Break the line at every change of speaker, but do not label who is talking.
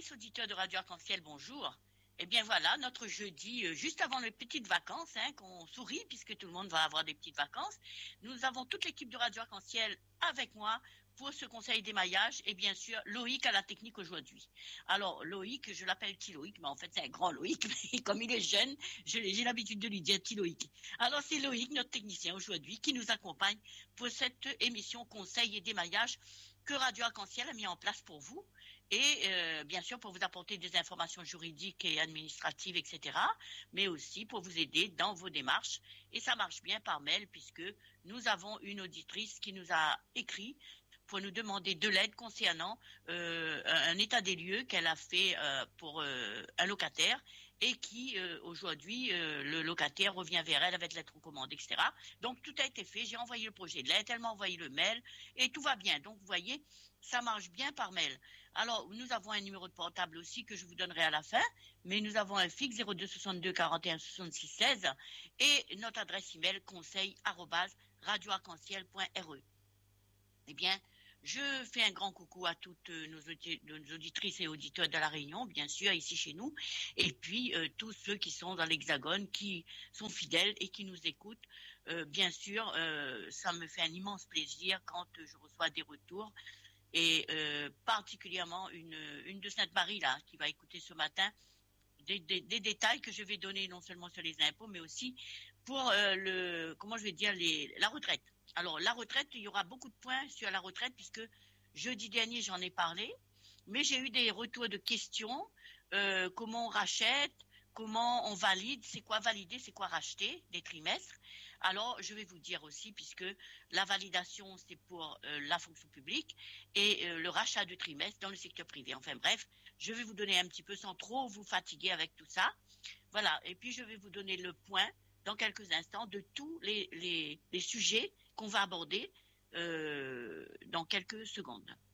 auditrices, auditeurs de Radio Arc-en-Ciel, bonjour. Eh bien voilà, notre jeudi, juste avant les petites vacances, qu'on sourit puisque tout le monde va avoir des petites vacances. Nous avons toute l'équipe de Radio Arc-en-Ciel avec moi pour ce conseil d'émaillage et bien sûr Loïc à la technique aujourd'hui. Alors Loïc, je l'appelle petit Loïc, mais en fait c'est un grand Loïc, mais comme il est jeune, j'ai l'habitude de lui dire petit Loïc. Alors c'est Loïc, notre technicien aujourd'hui, qui nous accompagne pour cette émission conseil et d'émaillage que Radio Arc-en-Ciel a mis en place pour vous et bien sûr pour vous apporter des informations juridiques et administratives, etc., mais aussi pour vous aider dans vos démarches. Et ça marche bien par mail puisque nous avons une auditrice qui nous a écrit pour nous demander de l'aide concernant un état des lieux qu'elle a fait pour un locataire et qui aujourd'hui le locataire revient vers elle avec lettre recommandée, etc. Donc tout a été fait, j'ai envoyé le projet de lettre, elle m'a envoyé le mail et tout va bien. Donc vous voyez, ça marche bien par mail. Alors nous avons un numéro de portable aussi que je vous donnerai à la fin, mais nous avons un fixe 02 62 41 66 16 et notre adresse email conseil@radioarc-en-ciel.re. Eh bien, je fais un grand coucou à toutes nos auditrices et auditeurs de la Réunion, bien sûr, ici chez nous, et puis tous ceux qui sont dans l'Hexagone, qui sont fidèles et qui nous écoutent. Bien sûr, ça me fait un immense plaisir quand je reçois des retours, et particulièrement une de Sainte-Marie, là, qui va écouter ce matin, des détails que je vais donner non seulement sur les impôts, mais aussi pour la retraite. Alors, la retraite, il y aura beaucoup de points sur la retraite puisque jeudi dernier, j'en ai parlé, mais j'ai eu des retours de questions, comment on rachète, comment on valide, c'est quoi valider, c'est quoi racheter des trimestres. Alors, je vais vous dire aussi, puisque la validation, c'est pour la fonction publique et le rachat de trimestres dans le secteur privé. Enfin bref, je vais vous donner un petit peu sans trop vous fatiguer avec tout ça. Voilà, et puis je vais vous donner le point dans quelques instants de tous les sujets qu'on va aborder dans quelques secondes.